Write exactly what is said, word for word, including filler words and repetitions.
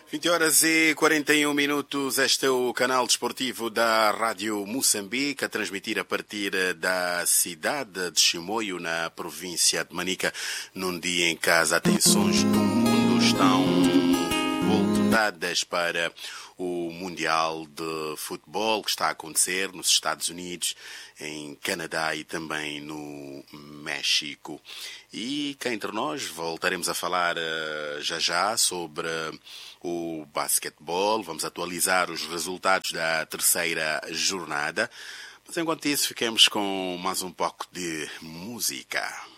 vinte horas e quarenta e um minutos, este é o canal desportivo da Rádio Moçambique, a transmitir a partir da cidade de Chimoio, na província de Manica, num dia em que as atenções do mundo estão voltadas para o Mundial de Futebol que está a acontecer nos Estados Unidos, em Canadá e também no México. E cá entre nós voltaremos a falar uh, já já sobre uh, o basquetebol. Vamos atualizar os resultados da terceira jornada. Mas enquanto isso, fiquemos com mais um pouco de música.